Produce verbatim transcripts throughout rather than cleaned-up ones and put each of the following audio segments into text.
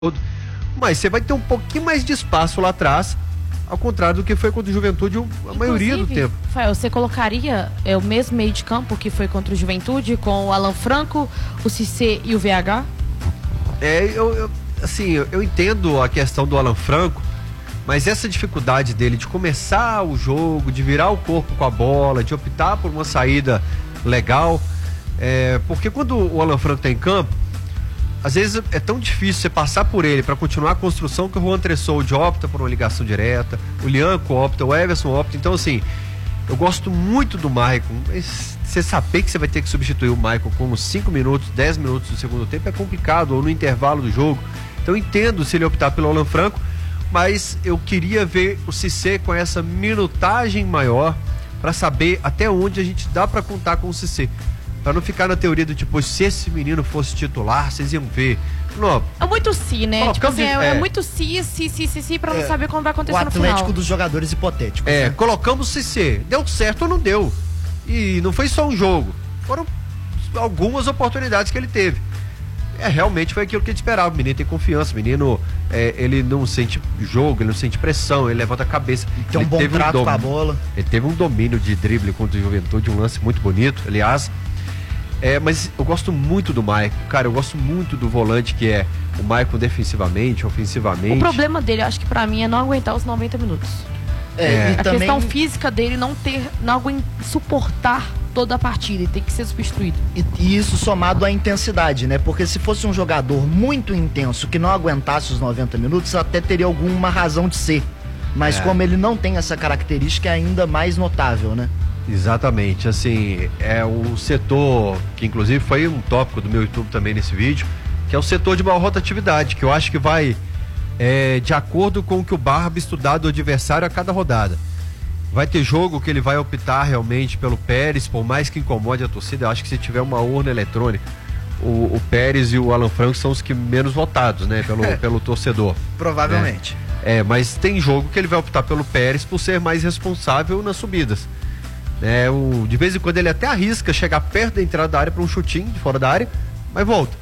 todo, mas você vai ter um pouquinho mais de espaço lá atrás, ao contrário do que foi contra o Juventude a Inclusive, maioria do tempo. Rafael, você colocaria é, o mesmo meio de campo que foi contra o Juventude, com o Alan Franco, o Cissé e o V H? É, eu, eu, assim, eu, eu entendo a questão do Alan Franco, mas essa dificuldade dele de começar o jogo, de virar o corpo com a bola, de optar por uma saída legal, é, porque quando o Alan Franco está em campo, às vezes é tão difícil você passar por ele para continuar a construção que o Juan Tressoldi opta por uma ligação direta, o Lianco opta, o Everson opta. Então, assim, eu gosto muito do Maicon. Você saber que você vai ter que substituir o Maicon com uns cinco minutos, dez minutos do segundo tempo é complicado, ou no intervalo do jogo. Então, eu entendo se ele optar pelo Alan Franco, mas eu queria ver o Cissé com essa minutagem maior para saber até onde a gente dá para contar com o Cissé. Pra não ficar na teoria do tipo, se esse menino fosse titular, vocês iam ver. Não, é muito si, né? Ó, tipo assim, é, é, é muito si, si, si, si, si, pra não é, saber quando vai acontecer o no final. O Atlético dos jogadores hipotéticos. É, né? colocamos o Cissé. Deu certo ou não deu? E não foi só um jogo. Foram algumas oportunidades que ele teve. É, realmente foi aquilo que a gente esperava. O menino tem confiança, o menino, é, ele não sente jogo, ele não sente pressão, ele levanta a cabeça. Tem um ele bom teve trato um com a bola. Ele teve um domínio de drible contra o Juventude, um lance muito bonito, aliás. É, mas eu gosto muito do Maicon, cara, eu gosto muito do volante que é o Maicon defensivamente, ofensivamente. O problema dele, acho que pra mim, é não aguentar os noventa minutos. É, É. e A também, questão física dele não ter, não aguentar, suportar toda a partida, ele tem que ser substituído. e, e isso somado à intensidade, né? Porque se fosse um jogador muito intenso que não aguentasse os noventa minutos, até teria alguma razão de ser. Mas É. como ele não tem essa característica, é ainda mais notável, né? Exatamente, assim, é o setor, que inclusive foi um tópico do meu YouTube também nesse vídeo, que é o setor de maior rotatividade, que eu acho que vai é, de acordo com o que o Barba estudar do adversário a cada rodada. Vai ter jogo que ele vai optar realmente pelo Pérez, por mais que incomode a torcida. Eu acho que se tiver uma urna eletrônica, o, o Pérez e o Alan Franco são os que menos votados, né, pelo, É. pelo torcedor. Provavelmente. É, mas tem jogo que ele vai optar pelo Pérez por ser mais responsável nas subidas. É, o, de vez em quando ele até arrisca chegar perto da entrada da área para um chutinho de fora da área, mas volta.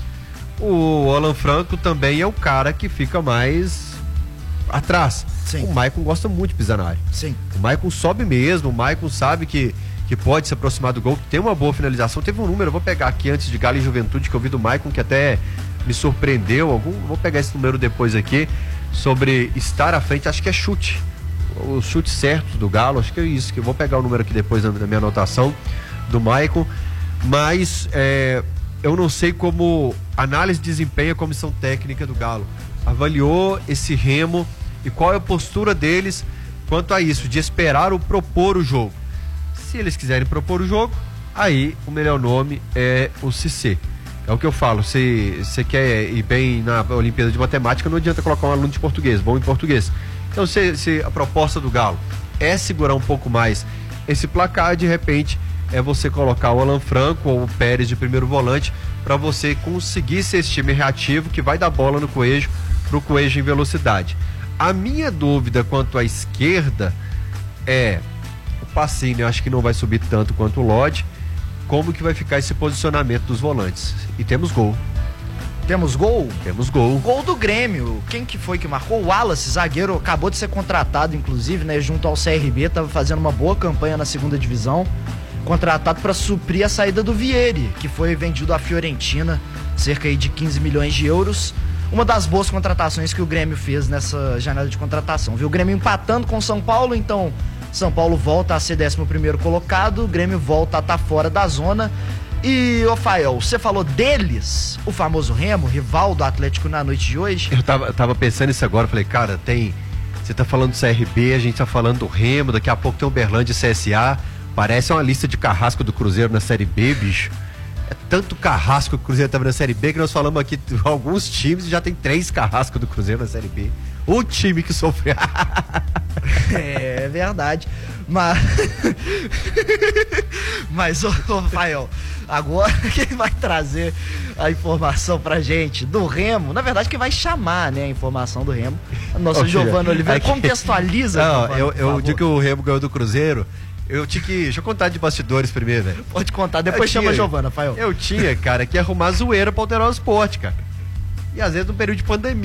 O Alan Franco também é o cara que fica mais atrás. Sim. O Maicon gosta muito de pisar na área. Sim. O Maicon sobe mesmo, o Maicon sabe que, que pode se aproximar do gol, que tem uma boa finalização. Teve um número, eu vou pegar aqui antes de Galo e Juventude, que eu vi do Maicon, que até me surpreendeu. Algum, vou pegar esse número depois aqui, sobre estar à frente, acho que é chute. Os chutes certos do Galo, acho que é isso, que eu vou pegar o número aqui depois na, na minha anotação do Maicon, mas é, eu não sei como análise de desempenho, a comissão técnica do Galo avaliou esse Remo e qual é a postura deles quanto a isso, de esperar o propor o jogo. Se eles quiserem propor o jogo, aí o melhor nome é o Cissé. É o que eu falo, se você quer ir bem na Olimpíada de Matemática, não adianta colocar um aluno de português, bom em português. Então, se, se a proposta do Galo é segurar um pouco mais esse placar, de repente é você colocar o Alan Franco ou o Pérez de primeiro volante para você conseguir ser esse time reativo que vai dar bola no Coelho, pro Coelho em velocidade. A minha dúvida quanto à esquerda é o Pacini, eu acho que não vai subir tanto quanto o Lodge. Como que vai ficar esse posicionamento dos volantes? E temos gol. Temos gol? Temos gol. Gol do Grêmio. Quem que foi que marcou? O Wallace, zagueiro, acabou de ser contratado, inclusive, né? Junto ao C R B, estava fazendo uma boa campanha na segunda divisão. Contratado para suprir a saída do Vieri, que foi vendido à Fiorentina, cerca aí de quinze milhões de euros. Uma das boas contratações que o Grêmio fez nessa janela de contratação. Viu o Grêmio empatando com o São Paulo, então São Paulo volta a ser décimo primeiro colocado, o Grêmio volta a estar fora da zona. E, ô Fael, você falou deles, o famoso Remo, rival do Atlético na noite de hoje? Eu tava, tava pensando nisso agora, falei, cara, tem. Você tá falando do C R B, a gente tá falando do Remo, daqui a pouco tem o Uberlândia e C S A. Parece uma lista de carrasco do Cruzeiro na Série B, bicho. É tanto carrasco que o Cruzeiro tava na Série B que nós falamos aqui de alguns times e já tem três carrascos do Cruzeiro na Série B. O time que sofreu. É, é verdade. Mas. Mas, ô, ô Fael, agora quem vai trazer a informação pra gente do Remo, na verdade, quem vai chamar, né, a informação do Remo, a nossa Ô, Giovana Oliveira, aqui- contextualiza. Não, Giovana, eu, por eu favor. digo que o Remo ganhou do Cruzeiro. Eu tinha que. Deixa eu contar de bastidores primeiro, velho. Pode contar, depois Eu chama a tinha- Giovana, Fael. Eu tinha, cara, que arrumar zoeira pra alterar o esporte, cara. E às vezes no período de pandemia